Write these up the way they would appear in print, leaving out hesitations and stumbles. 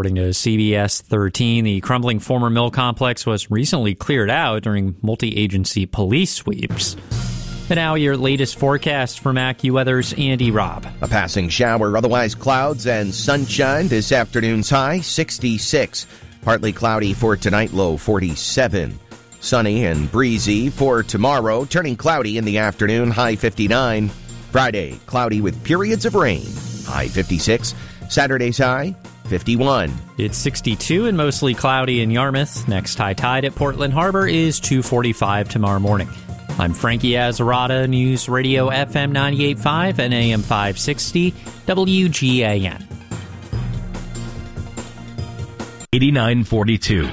According to CBS 13, the crumbling former mill complex was recently cleared out during multi-agency police sweeps. And now your latest forecast from AccuWeather's Andy Robb. A passing shower, otherwise clouds and sunshine. This afternoon's high, 66. Partly cloudy for tonight, low 47. Sunny and breezy for tomorrow, turning cloudy in the afternoon, high 59. Friday, cloudy with periods of rain, high 56. Saturday's high, 51. It's 62 and mostly cloudy in Yarmouth. Next high tide at Portland Harbor is 2:45 tomorrow morning. I'm Frankie Azzarata, News Radio FM 98.5 and AM 560, WGAN. 8942.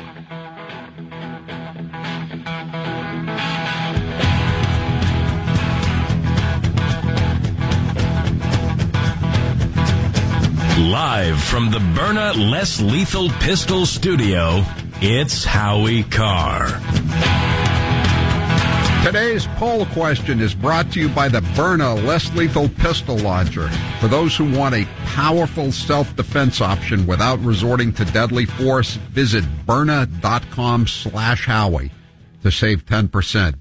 Live from the Byrna Less Lethal Pistol Studio, it's Howie Carr. Today's poll question is brought to you by the Byrna Less Lethal Pistol Launcher. For those who want a powerful self-defense option without resorting to deadly force, visit Byrna.com/Howie to save 10%.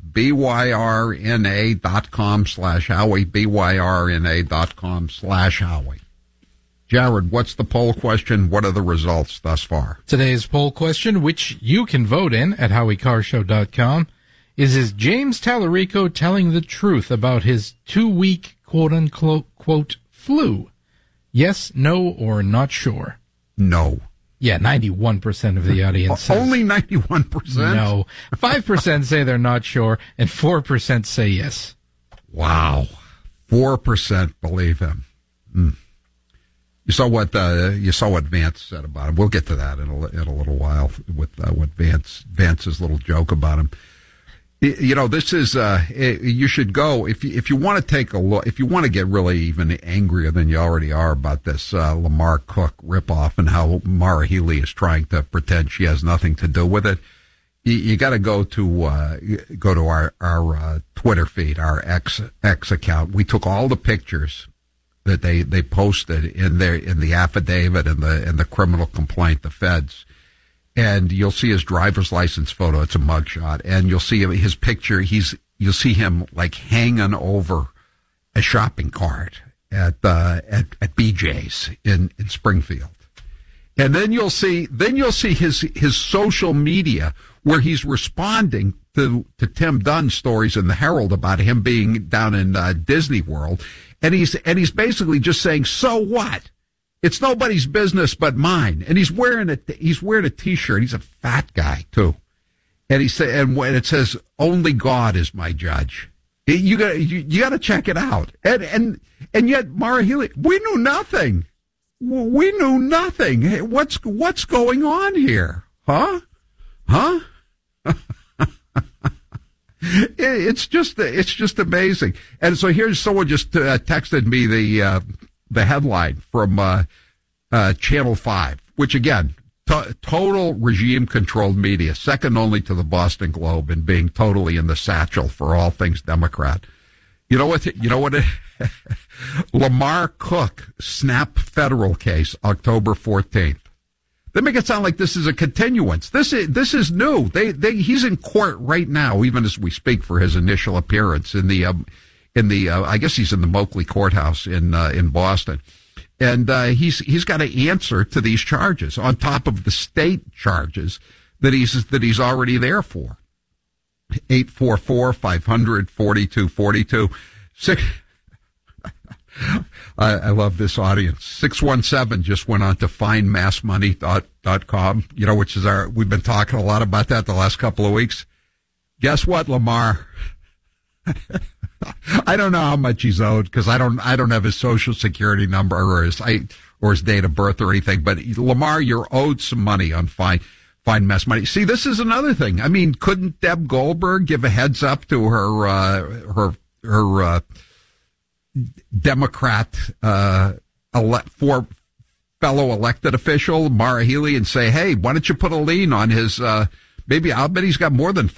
BYRNA.com/Howie, BYRNA.com/Howie. Jared, what's the poll question? What are the results thus far? Today's poll question, which you can vote in at HowieCarrshow.com, is James Tallarico telling the truth about his 2-week quote-unquote flu? Yes, no, or not sure? No. Yeah, 91% of the audience says only 91%? No. 5% say they're not sure, and 4% say yes. Wow. 4% believe him. You saw what Vance said about him. We'll get to that in a little while with what Vance's little joke about him. You know, this is you should go if you want to take a look. If you want to get really even angrier than you already are about this Lamar Cook ripoff and how Mara Healy is trying to pretend she has nothing to do with it. You got to go to our Twitter feed, our X account. We took all the pictures that they posted in the affidavit and the criminal complaint, the feds. And you'll see his driver's license photo. It's a mugshot. And you'll see his picture. You'll see him like hanging over a shopping cart at BJ's in Springfield. And then you'll see his social media where he's responding to Tim Dunn's stories in the Herald about him being down in Disney World. And he's basically just saying, so what? It's nobody's business but mine. And he's wearing a T-shirt. He's a fat guy too. And and when it says, only God is my judge. You got to check it out. And yet Mara Healy, we knew nothing. We knew nothing. Hey, what's going on here? Huh? It's just amazing. And so here's someone just texted me the headline from Channel 5, which again, total regime-controlled media, second only to the Boston Globe in being totally in the satchel for all things Democrat. You know what? Lamar Cook snap federal case, October 14th. They make it sound like this is a continuance. This is new. He's in court right now, even as we speak, for his initial appearance in the I guess he's in the Moakley courthouse in Boston, and he's got to answer to these charges on top of the state charges that he's already there for. 844-500-4242. I love this audience. 617 just went on to findmassmoney.com, which is we've been talking a lot about that the last couple of weeks. Guess what, Lamar? I don't know how much he's owed because I don't have his social security number or his date of birth or anything. But Lamar, you're owed some money on Find Mass Money. See, this is another thing. I mean, couldn't Deb Goldberg give a heads up to her Democrat fellow elected official Mara Healy and say, hey, why don't you put a lien on his? Maybe I'll bet he's got more than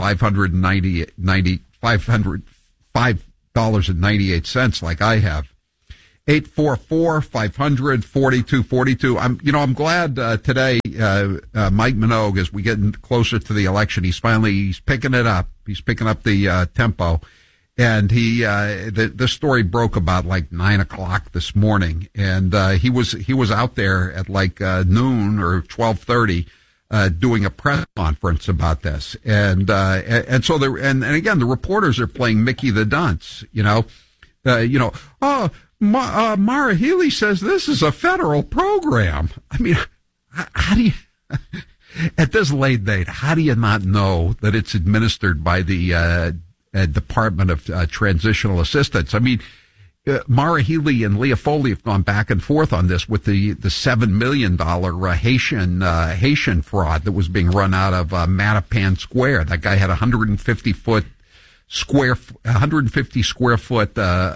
$598 like I have. 844-500-4242. I'm glad today Mike Minogue, as we get closer to the election, he's picking it up. He's picking up the tempo, and the story broke about like 9:00 this morning, and he was out there at like noon or 12:30. Doing a press conference about this, and so again, the reporters are playing Mickey the Dunce, Maura Healey says this is a federal program. I mean, how do you, at this late date, how do you not know that it's administered by the Department of Transitional Assistance? I mean, Maura Healey and Leah Foley have gone back and forth on this with the $7 million Haitian fraud that was being run out of Mattapan Square. That guy had 150 square foot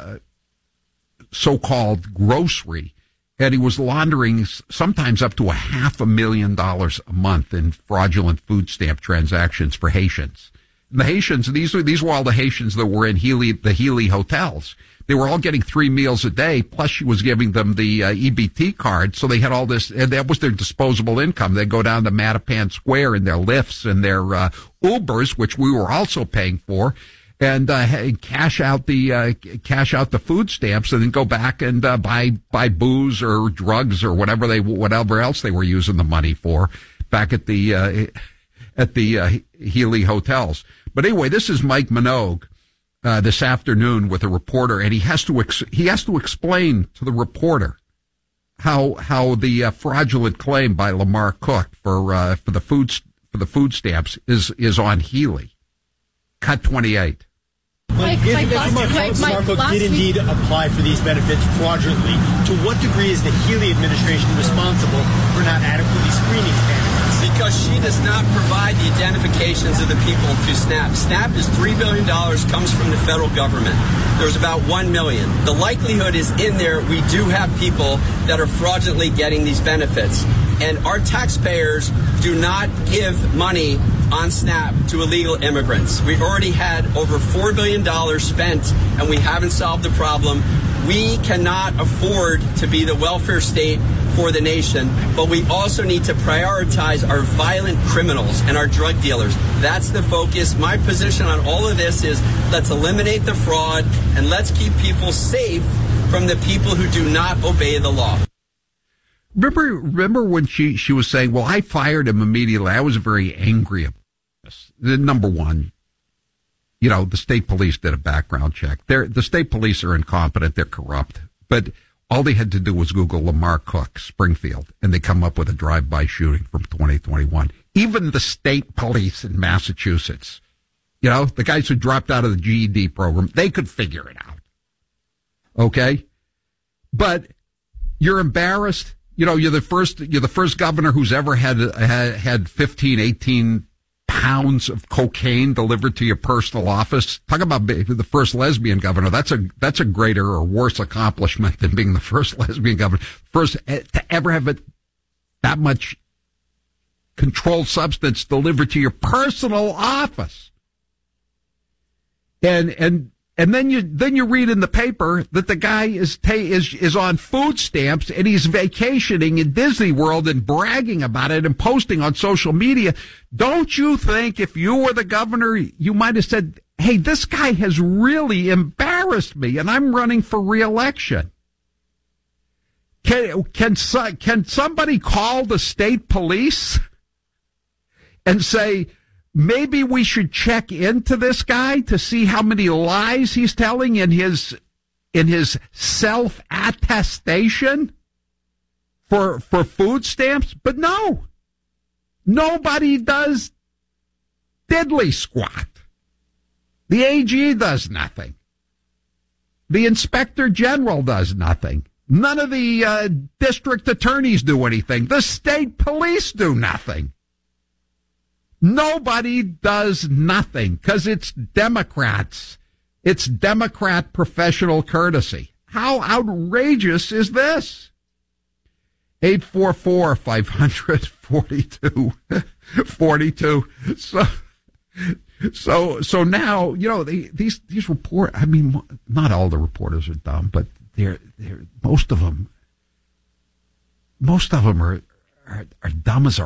so-called grocery, and he was laundering sometimes up to $500,000 a month in fraudulent food stamp transactions for Haitians. And the Haitians, these were all the Haitians that were in the Healy hotels. They were all getting 3 meals a day, plus she was giving them the EBT card, so they had all this, and that was their disposable income. They'd go down to Mattapan Square in their Lyfts and their Ubers, which we were also paying for, and cash out the food stamps, and then go back and buy booze or drugs or whatever else they were using the money for back at the Healy hotels. But anyway, this is Mike Minogue this afternoon with a reporter, and he has to explain to the reporter how the fraudulent claim by Lamar Cook for the food stamps is on Healy. Cut 28. If Lamar Cook did indeed apply for these benefits fraudulently, to what degree is the Healy administration responsible for not adequately screening candidates? Because she does not provide the identifications of the people through SNAP. SNAP is $3 billion, comes from the federal government. There's about 1 million. The likelihood is in there we do have people that are fraudulently getting these benefits. And our taxpayers do not give money on SNAP to illegal immigrants. We've already had over $4 billion spent, and we haven't solved the problem. We cannot afford to be the welfare state for the nation, but we also need to prioritize our violent criminals and our drug dealers. That's the focus. My position on all of this is let's eliminate the fraud and let's keep people safe from the people who do not obey the law. Remember when she was saying, well, I fired him immediately. I was very angry about this. Number one, the state police did a background check. The state police are incompetent. They're corrupt. But all they had to do was Google Lamar Cook, Springfield, and they come up with a drive-by shooting from 2021. Even the state police in Massachusetts, the guys who dropped out of the GED program, they could figure it out. Okay? But you're embarrassed. You're the first governor who's ever had 15, 18 pounds of cocaine delivered to your personal office. Talk about the first lesbian governor. That's a greater or worse accomplishment than being the first lesbian governor. First to ever have that much controlled substance delivered to your personal office. And then you read in the paper that the guy is on food stamps and he's vacationing in Disney World and bragging about it and posting on social media. Don't you think if you were the governor, you might have said, hey, this guy has really embarrassed me and I'm running for re-election? Can somebody call the state police and say, maybe we should check into this guy to see how many lies he's telling in his self-attestation for food stamps? But no, nobody does diddly squat. The AG does nothing. The Inspector General does nothing. None of the district attorneys do anything. The state police do nothing. Nobody does nothing because it's Democrats. It's Democrat professional courtesy. How outrageous is this? 844-500-4242. So now, these report, I mean, not all the reporters are dumb, but most of them are dumb as a